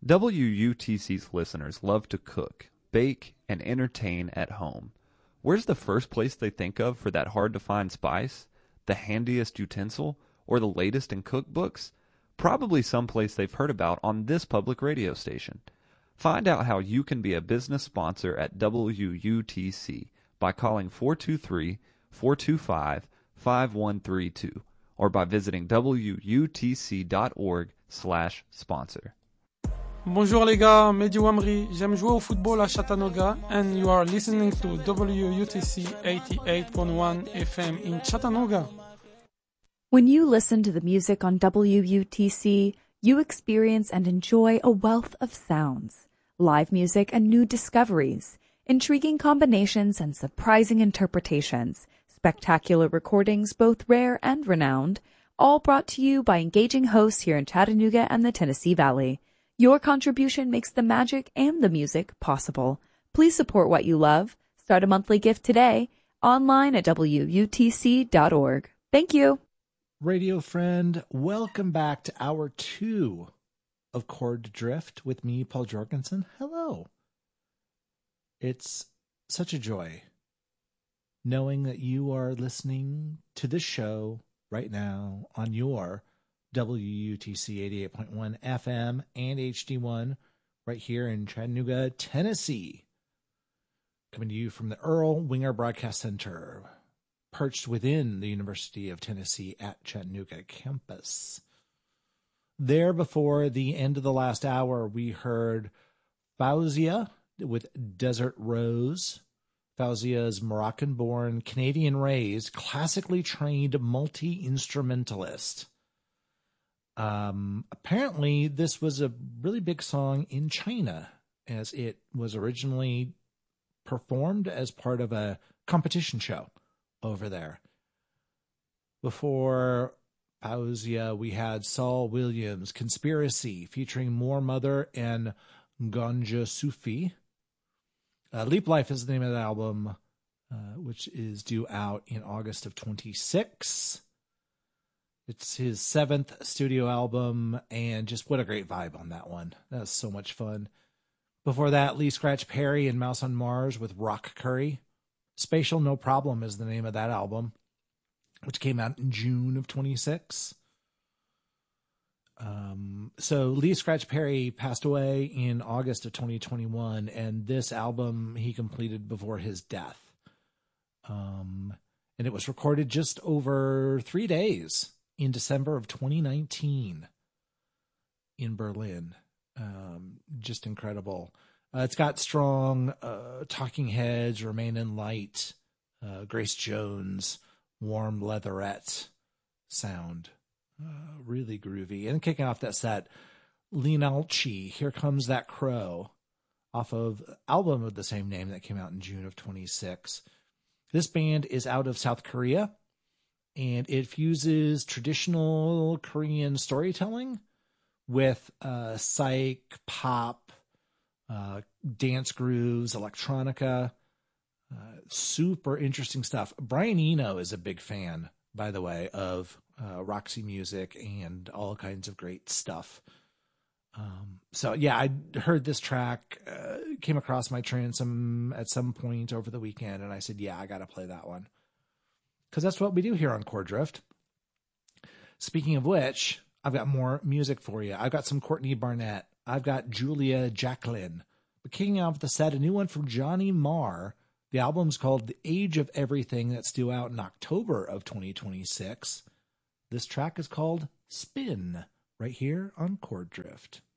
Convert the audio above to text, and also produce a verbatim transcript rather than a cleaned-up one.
W U T C's listeners love to cook, bake, and entertain at home. Where's the first place they think of for that hard-to-find spice, the handiest utensil, or the latest in cookbooks? Probably someplace they've heard about on this public radio station. Find out how you can be a business sponsor at W U T C by calling four two three, four two five, five one three two or by visiting W U T C dot org slash sponsor. Bonjour les gars, Mehdi Ouamri. J'aime jouer au football à Chattanooga and you are listening to W U T C eighty-eight point one F M in Chattanooga. When you listen to the music on W U T C, you experience and enjoy a wealth of sounds, live music and new discoveries, intriguing combinations and surprising interpretations, spectacular recordings both rare and renowned, all brought to you by engaging hosts here in Chattanooga and the Tennessee Valley. Your contribution makes the magic and the music possible. Please support what you love. Start a monthly gift today, online at W U T C dot org. Thank you. Radio friend, welcome back to hour two of Chord Drift with me, Paul Jorgensen. Hello. It's such a joy knowing that you are listening to this show right now on your W U T C eighty-eight point one F M and H D one right here in Chattanooga, Tennessee. Coming to you from the Earl Winger Broadcast Center, perched within the University of Tennessee at Chattanooga campus. There, before the end of the last hour, we heard Fauzia with Desert Rose. Fauzia's Moroccan-born, Canadian-raised, classically trained multi-instrumentalist. Um, apparently, this was a really big song in China, as it was originally performed as part of a competition show over there. Before Fauzia, we had Saul Williams, Conspiracy, featuring More Mother and Ganja Sufi. Uh, Leap Life is the name of the album, uh, which is due out in August of twenty-six. It's his seventh studio album, and just what a great vibe on that one. That was so much fun. Before that, Lee Scratch Perry and Mouse on Mars with Rock Curry. Spatial No Problem is the name of that album, which came out in June of twenty-six. Um, so Lee Scratch Perry passed away in August of twenty twenty-one, and this album he completed before his death. Um, and it was recorded just over three days in December of twenty nineteen in Berlin. Um, just incredible. Uh, it's got strong uh, Talking Heads, Remain in Light, uh, Grace Jones, Warm Leatherette sound. Uh, really groovy. And kicking off that set, Linalchi, Here Comes That Crow, off of album of the same name that came out in June of twenty-six. This band is out of South Korea, and it fuses traditional Korean storytelling with uh, psych, pop, uh, dance grooves, electronica. Uh, super interesting stuff. Brian Eno is a big fan, by the way, of uh, Roxy Music and all kinds of great stuff. Um, so yeah, I heard this track, uh, came across my transom at some point over the weekend, and I said, yeah, I got to play that one. Because that's what we do here on Chord Drift. Speaking of which, I've got more music for you. I've got some Courtney Barnett. I've got Julia Jacqueline. But kicking off the set, a new one from Johnny Marr. The album's called The Age of Everything. That's due out in October of twenty twenty-six. This track is called Spin, right here on Chord Drift.